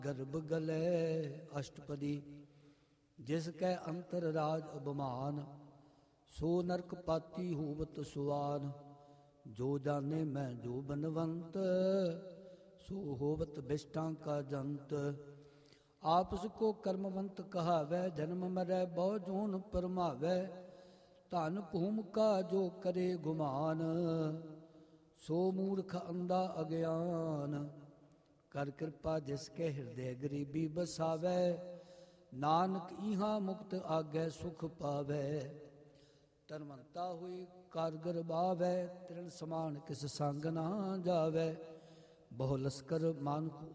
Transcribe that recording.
ਗਰਭ ਗਲੇ ਅਸ਼ਟਪਦੀ, ਜਿਸ ਕੈ ਅੰਤਰ ਰਾਜ ਅਭਿਮਾਨ, ਸੋ ਨਰਕ ਪਾਤੀ ਹੋਵਤ ਸੁਆਨ। ਜੋ ਜਾਣੇ ਮੈਂ ਜੋ ਬਨਵੰਤ, ਸੋ ਹੋਵਤ ਬਿਸ਼ਟਾਂ ਕਾ ਜੰਤ। ਆਪਸ ਕੋ ਕਰਮਵੰਤ ਕਹਾਵੈ, ਜਨਮ ਮਰੈ ਬਹੁ ਜੂਨ ਪਰਮਾਵੈ। ਧਨ ਭੂਮ ਕਾ ਜੋ ਕਰੇ ਗੁਮਾਨ, ਸੋ ਮੂਰਖ ਅੰਧਾ ਅਗਿਆਨ। ਕਰ ਕਿਰਪਾ ਜਿਸ ਕੇ ਹਿਰਦੈ ਗਰੀਬੀ ਬਸਾਵੈ, ਨਾਨਕ ਇਹਾਂ ਮੁਕਤ ਆਗੈ ਸੁਖ ਪਾਵੈ। ਧਨਵੰਤਾ ਹੋਈ ਕਾਰਗਰ ਬਾਵੈ, ਤ੍ਰਿਣ ਸਮਾਨ ਕਿਸ ਸੰਗ ਨਾ ਜਾਵੈ। ਬਹੁ ਲਸਕਰ ਮਾਨੁਖ